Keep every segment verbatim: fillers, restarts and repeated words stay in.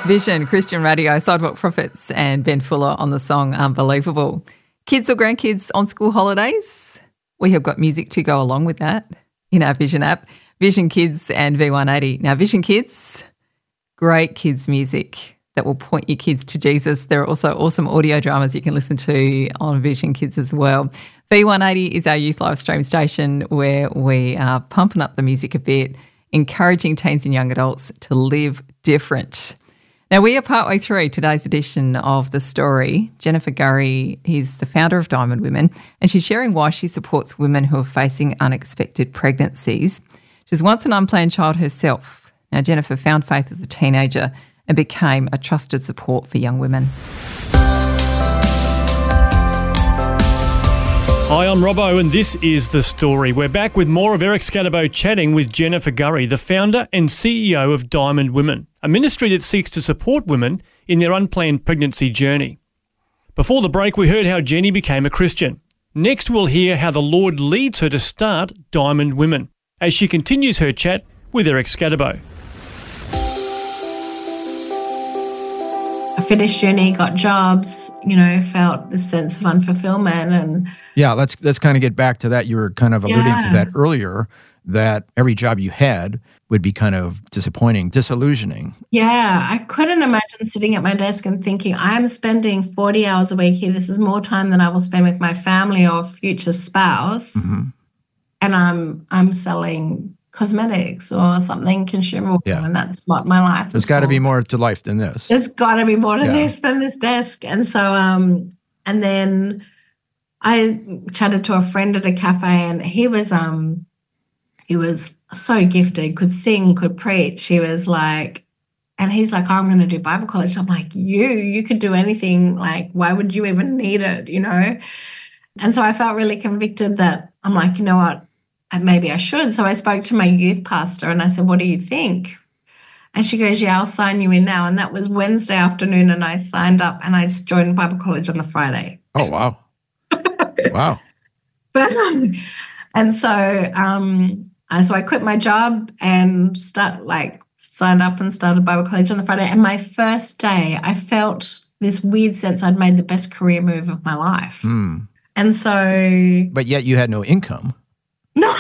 Vision Christian Radio, Sidewalk Prophets and Ben Fuller on the song Unbelievable. Kids or grandkids on school holidays? We have got music to go along with that in our Vision app. Vision Kids and V one eighty. Now, Vision Kids, great kids music that will point your kids to Jesus. There are also awesome audio dramas you can listen to on Vision Kids as well. V one eighty is our youth live stream station where we are pumping up the music a bit, encouraging teens and young adults to live different. Now, we are partway through today's edition of The Story. Jennifer Gurry is the founder of Diamond Women, and she's sharing why she supports women who are facing unexpected pregnancies. She was once an unplanned child herself. Now, Jennifer found faith as a teenager and became a trusted support for young women. Hi, I'm Robbo and this is The Story. We're back with more of Eric Scatterbo chatting with Jennifer Gurry, the founder and C E O of Diamond Women, a ministry that seeks to support women in their unplanned pregnancy journey. Before the break, we heard how Jenny became a Christian. Next, we'll hear how the Lord leads her to start Diamond Women as she continues her chat with Eric Scatterbo. I finished uni, got jobs, you know, felt this sense of unfulfillment. And yeah, let's let's kind of get back to that. You were kind of alluding yeah. to that earlier, that every job you had would be kind of disappointing, disillusioning. Yeah, I couldn't imagine sitting at my desk and thinking, I'm spending forty hours a week here. This is more time than I will spend with my family or future spouse. Mm-hmm. And I'm I'm selling cosmetics or something consumable, yeah. and that's what my life There's is. got to be more to life than this. There's got to be more to yeah. this than this desk. And so, um, and then I chatted to a friend at a cafe, and he was, um, he was so gifted, could sing, could preach. He was like, and he's like, oh, I'm going to do Bible college. I'm like, you, you could do anything. Like, why would you even need it? You know? And so I felt really convicted that I'm like, you know what? Maybe I should. So I spoke to my youth pastor and I said, what do you think? And she goes, yeah, I'll sign you in now. And that was Wednesday afternoon, and I signed up and I just joined Bible college on the Friday. Oh, wow. Wow. But, um, and so, um, I, so I quit my job and start like signed up and started Bible college on the Friday. And my first day, I felt this weird sense I'd made the best career move of my life. Mm. And so. But yet you had no income. No.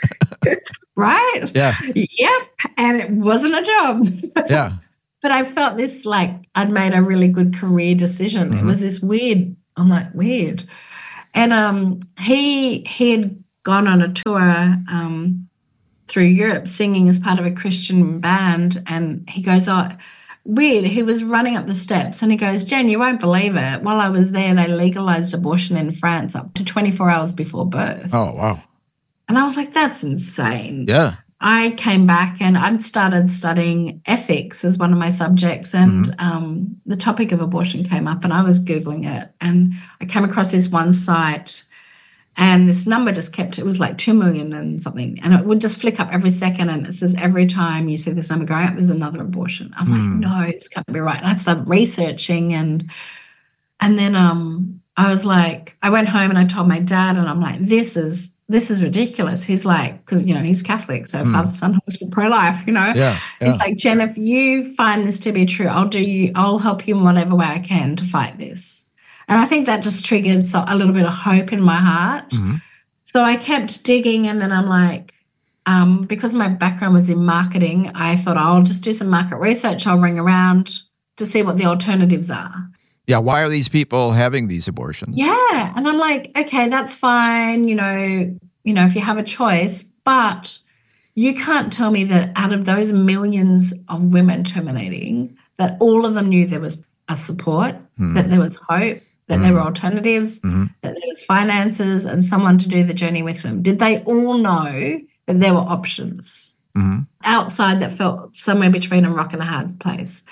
Right? Yeah. Yep. And it wasn't a job. Yeah. But I felt this like I'd made a really good career decision. Mm-hmm. It was this weird, I'm like, weird. And um, he he had gone on a tour um, through Europe singing as part of a Christian band. And he goes, oh, weird. He was running up the steps and he goes, Jen, you won't believe it. While I was there, they legalized abortion in France up to twenty-four hours before birth. Oh, wow. And I was like, that's insane. Yeah. I came back and I'd started studying ethics as one of my subjects, and mm-hmm. um, the topic of abortion came up and I was Googling it, and I came across this one site and this number just kept, it was like two million and something, and it would just flick up every second and it says every time you see this number going up, there's another abortion. I'm mm. like, no, this can't be right. And I started researching and and then um, I was like, I went home and I told my dad, and I'm like, this is this is ridiculous. He's like, because, you know, he's Catholic, so mm. father, son, husband, pro-life, you know. Yeah, yeah. He's like, Jen, if you find this to be true, I'll do you, I'll help you in whatever way I can to fight this. And I think that just triggered so, a little bit of hope in my heart. Mm-hmm. So I kept digging, and then I'm like, um, because my background was in marketing, I thought, oh, I'll just do some market research. I'll ring around to see what the alternatives are. Yeah, why are these people having these abortions? Yeah, and I'm like, okay, that's fine, you know, you know, if you have a choice, but you can't tell me that out of those millions of women terminating, that all of them knew there was a support, hmm. that there was hope, that mm. there were alternatives, mm-hmm. that there was finances and someone to do the journey with them. Did they all know that there were options mm-hmm. outside that felt somewhere between a rock and a hard place?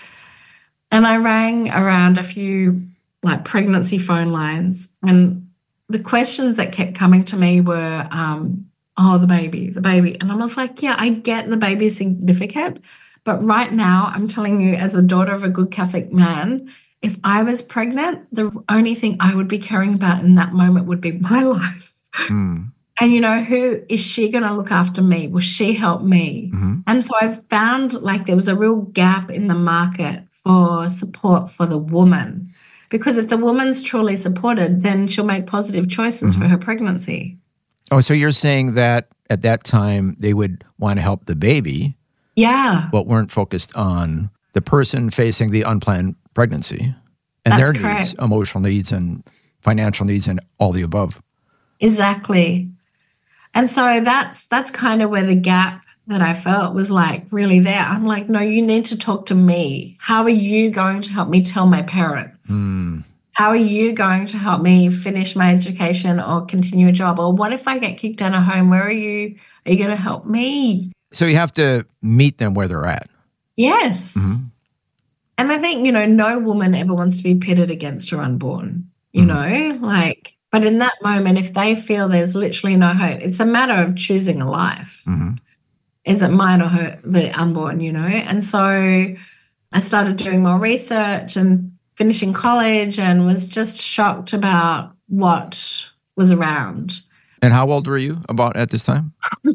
And I rang around a few like pregnancy phone lines, and the questions that kept coming to me were, um, oh, the baby, the baby. And I was like, yeah, I get the baby is significant, but right now I'm telling you, as a daughter of a good Catholic man, if I was pregnant, the only thing I would be caring about in that moment would be my life. Mm. And, you know, who is she going to look after me? Will she help me? Mm-hmm. And so I found like there was a real gap in the market for support for the woman. Because if the woman's truly supported, then she'll make positive choices mm-hmm. for her pregnancy. Oh, so you're saying that at that time they would want to help the baby. Yeah. But weren't focused on the person facing the unplanned pregnancy and That's their correct. needs, emotional needs and financial needs and all the above. Exactly. And so that's that's kind of where the gap that I felt was like really there. I'm like, no, you need to talk to me. How are you going to help me tell my parents? Mm. How are you going to help me finish my education or continue a job? Or what if I get kicked out of home? Where are you? Are you going to help me? So you have to meet them where they're at. Yes. Mm-hmm. And I think, you know, no woman ever wants to be pitted against her unborn, you mm-hmm. know, like, but in that moment, if they feel there's literally no hope, it's a matter of choosing a life. Mm-hmm. Is it mine or her, the unborn, you know? And so I started doing more research and finishing college and was just shocked about what was around. And how old were you about at this time?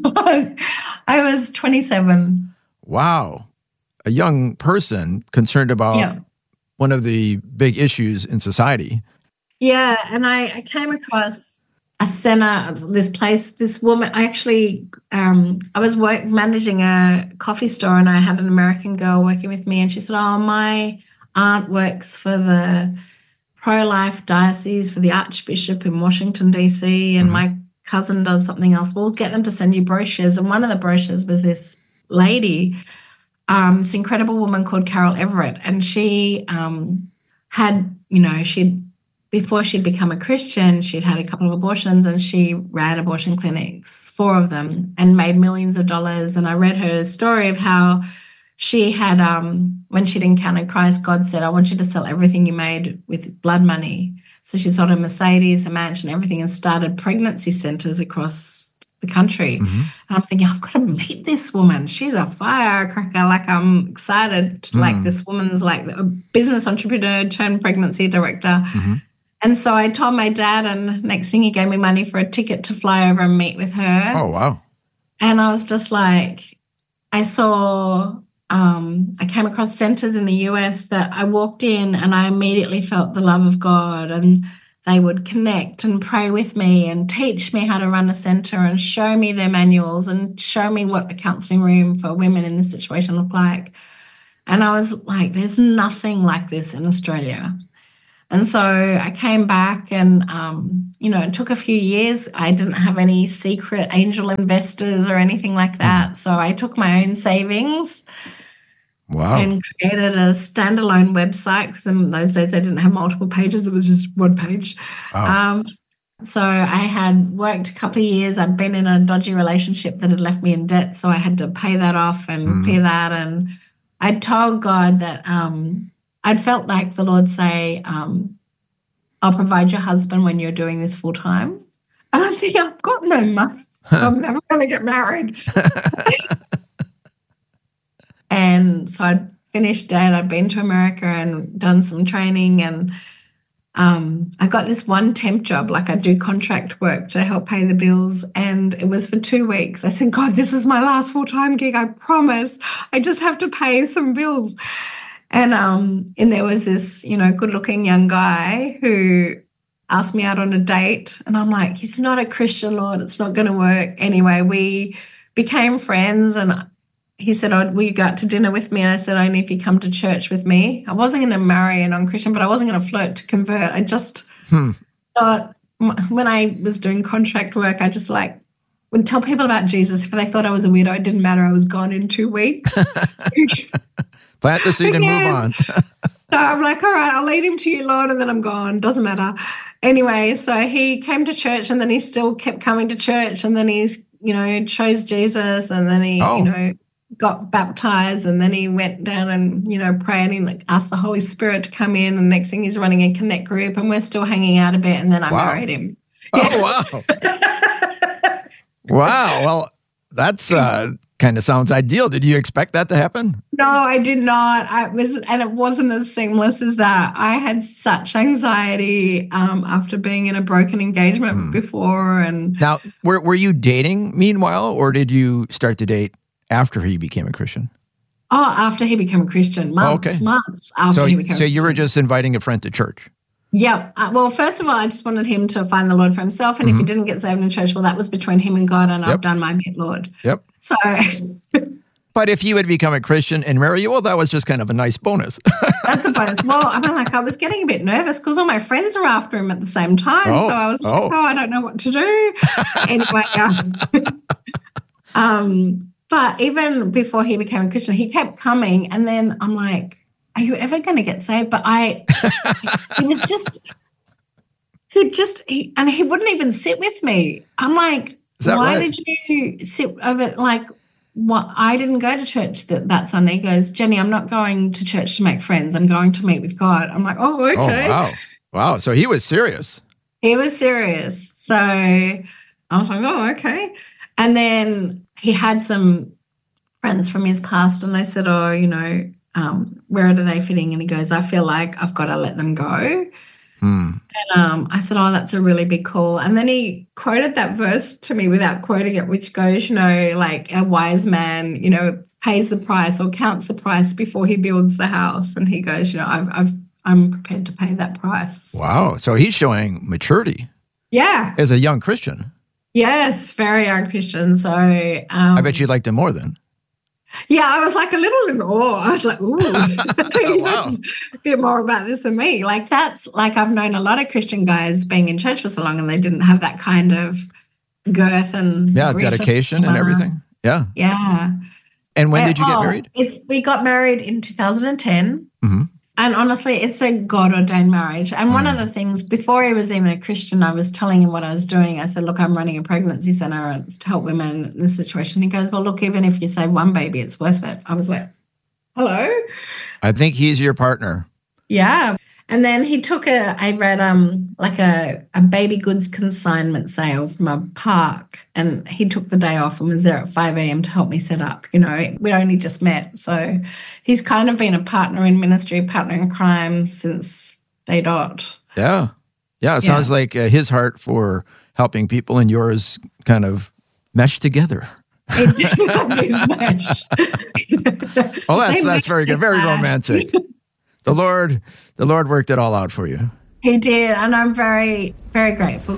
I was twenty-seven. Wow. A young person concerned about yeah. one of the big issues in society. Yeah, and I, I came across a center, this place, this woman, I actually, um, I was work, managing a coffee store and I had an American girl working with me and she said, oh, my aunt works for the pro-life diocese for the Archbishop in Washington, D C, and mm-hmm. my cousin does something else. We'll get them to send you brochures. And one of the brochures was this lady, um, this incredible woman called Carol Everett. And she um, had, you know, she'd, before she'd become a Christian, she'd had a couple of abortions and she ran abortion clinics, four of them, and made millions of dollars. And I read her story of how she had, um, when she'd encountered Christ, God said, I want you to sell everything you made with blood money. So she sold a Mercedes, a mansion, everything, and started pregnancy centers across the country. Mm-hmm. And I'm thinking, I've got to meet this woman. She's a firecracker. Like, I'm excited. To, mm. Like, this woman's like a business entrepreneur turned pregnancy director. Mm-hmm. And so I told my dad, and next thing he gave me money for a ticket to fly over and meet with her. Oh, wow. And I was just like, I saw... Um, I came across centers in the U S that I walked in and I immediately felt the love of God, and they would connect and pray with me and teach me how to run a center and show me their manuals and show me what a counseling room for women in this situation looked like. And I was like, there's nothing like this in Australia. And so I came back and, um, you know, it took a few years. I didn't have any secret angel investors or anything like that. Mm. So I took my own savings. Wow. And created a standalone website, because in those days they didn't have multiple pages. It was just one page. Wow. Um, so I had worked a couple of years. I'd been in a dodgy relationship that had left me in debt. So I had to pay that off and mm. clear that. And I told God that um, I'd felt like the Lord say, um, I'll provide your husband when you're doing this full time. And I'm thinking, I've got no money. I'm never going to get married. And so I'd finished Dad. I'd been to America and done some training, and um, I got this one temp job, like I do contract work to help pay the bills, and it was for two weeks. I said, God, this is my last full-time gig. I promise. I just have to pay some bills. And um, and there was this, you know, good-looking young guy who asked me out on a date, and I'm like, he's not a Christian, Lord. It's not going to work. Anyway, we became friends, and he said, oh, will you go out to dinner with me? And I said, only if you come to church with me. I wasn't going to marry a non-Christian, but I wasn't going to flirt to convert. I just hmm. thought, when I was doing contract work, I just like would tell people about Jesus. If they thought I was a weirdo, it didn't matter. I was gone in two weeks. Plant the seed and move on. So I'm like, all right, I'll lead him to you, Lord, and then I'm gone. Doesn't matter. Anyway, so he came to church, and then he still kept coming to church, and then he's, you know, chose Jesus, and then he, oh. you know, got baptized, and then he went down and, you know, prayed and like asked the Holy Spirit to come in, and next thing he's running a connect group, and we're still hanging out a bit, and then I wow. married him. Oh, wow. Wow. Well, that's uh, kind of sounds ideal. Did you expect that to happen? No, I did not. I was, and it wasn't as seamless as that. I had such anxiety um, after being in a broken engagement hmm. before. And now, were were you dating meanwhile, or did you start to date after he became a Christian? Oh, after he became a Christian, months, okay. months after so, he became. So you were Christian. just inviting a friend to church. Yeah. Uh, well, first of all, I just wanted him to find the Lord for himself. And Mm-hmm. if he didn't get saved in church, well, that was between him and God, and Yep. I've done my bit, Lord. Yep. So, But if you had become a Christian and marry you, well, that was just kind of a nice bonus. that's a bonus. Well, I mean, like, I was getting a bit nervous because all my friends were after him at the same time. Oh, so I was like, oh. oh. I don't know what to do. Anyway, um, um, but even before he became a Christian, he kept coming. And then I'm like, are you ever going to get saved? But I, he was just, he just, he, and he wouldn't even sit with me. I'm like, Is that why right? did you sit over, like, what? I didn't go to church that, that Sunday. He goes, Jenny, I'm not going to church to make friends. I'm going to meet with God. I'm like, oh, okay. Oh, wow. Wow. So he was serious. He was serious. So I was like, oh, okay. And then he had some friends from his past, and they said, oh, you know, um, where are they fitting? And he goes, I feel like I've got to let them go. Hmm. And um, I said, oh, that's a really big call. And then he quoted that verse to me without quoting it, which goes, you know, like a wise man, you know, pays the price or counts the price before he builds the house. And he goes, you know, I've, I've, I'm prepared to pay that price. Wow. So he's showing maturity Yeah. as a young Christian. Yes, very young Christian. So um, I bet you liked him more then. yeah, I was like a little in awe. I was like, ooh, he Wow. knows a bit more about this than me. Like that's like I've known a lot of Christian guys being in church for so long and they didn't have that kind of girth and Yeah, grit dedication and uh, everything. Yeah. Yeah. And when Uh, did you get oh, married? It's we got married in two thousand ten. Mm-hmm. And honestly, it's a God-ordained marriage. And one of the things, before he was even a Christian, I was telling him what I was doing. I said, look, I'm running a pregnancy center and it's to help women in this situation. He goes, well, look, even if you save one baby, it's worth it. I was like, hello? I think he's your partner. Yeah. And then he took a, I read um like a, a baby goods consignment sale from a park, and he took the day off and was there at five a.m. to help me set up. You know, we only just met. So he's kind of been a partner in ministry, partner in crime since day dot. Yeah. Yeah. It sounds Yeah. like uh, his heart for helping people and yours kind of mesh together. It did not do much. Oh, that's They that's very good. made Very it flash. romantic. The Lord, the Lord worked it all out for you. He did, and I'm very, very grateful.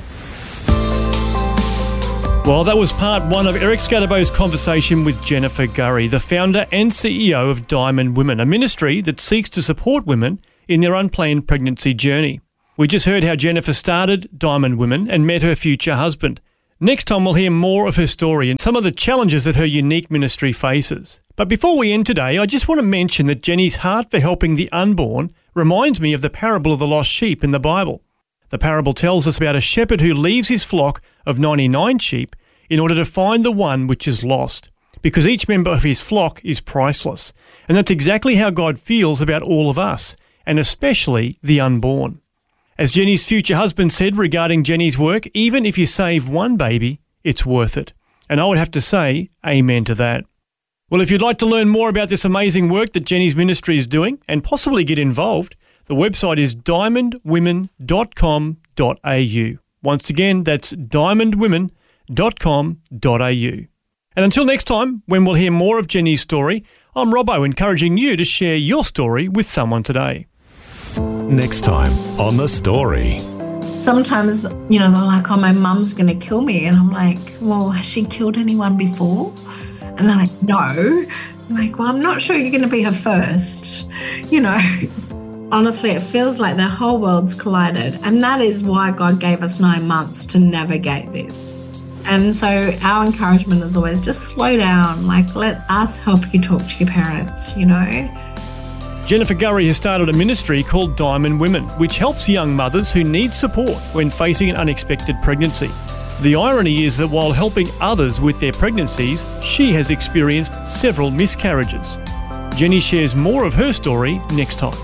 Well, that was part one of Eric Scadabow's conversation with Jennifer Gurry, the founder and C E O of Diamond Women, a ministry that seeks to support women in their unplanned pregnancy journey. We just heard how Jennifer started Diamond Women and met her future husband. Next time we'll hear more of her story and some of the challenges that her unique ministry faces. But before we end today, I just want to mention that Jenny's heart for helping the unborn reminds me of the parable of the lost sheep in the Bible. The parable tells us about a shepherd who leaves his flock of ninety-nine sheep in order to find the one which is lost, because each member of his flock is priceless. And that's exactly how God feels about all of us, and especially the unborn. As Jenny's future husband said regarding Jenny's work, even if you save one baby, it's worth it. And I would have to say, amen to that. Well, if you'd like to learn more about this amazing work that Jenny's ministry is doing and possibly get involved, the website is diamond women dot com dot a u. Once again, that's diamond women dot com dot a u. And until next time, when we'll hear more of Jenny's story, I'm Robbo, encouraging you to share your story with someone today. Next time on The Story. Sometimes, you know, they're like, oh, my mum's going to kill me. And I'm like, well, has she killed anyone before? And they're like, no. I'm like, well, I'm not sure you're going to be her first. You know, honestly, it feels like the whole world's collided. And that is why God gave us nine months to navigate this. And so our encouragement is always just slow down. Like, let us help you talk to your parents, you know. Jennifer Gurry has started a ministry called Diamond Women, which helps young mothers who need support when facing an unexpected pregnancy. The irony is that while helping others with their pregnancies, she has experienced several miscarriages. Jenny shares more of her story next time.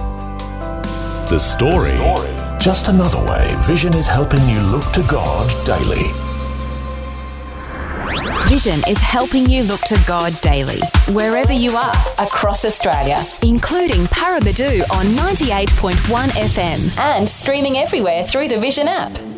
The Story. Just another way Vision is helping you look to God daily. Vision is helping you look to God daily, wherever you are, across Australia, including Parabadoo on ninety-eight point one F M and streaming everywhere through the Vision app.